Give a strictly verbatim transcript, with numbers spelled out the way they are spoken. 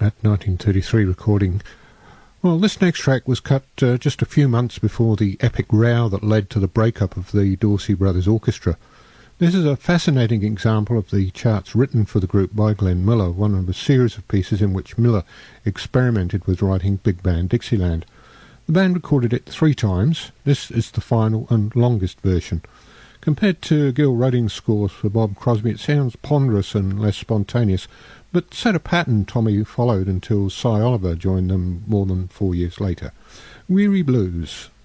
that nineteen thirty-three recording. Well, this next track was cut uh, just a few months before the epic row that led to the breakup of the Dorsey Brothers Orchestra. This is a fascinating example of the charts written for the group by Glenn Miller, one of a series of pieces in which Miller experimented with writing Big Band Dixieland. The band recorded it three times. This is the final and longest version. Compared to Gil Rudding's scores for Bob Crosby, it sounds ponderous and less spontaneous, but set a pattern Tommy followed until Cy Oliver joined them more than four years later. Weary Blues.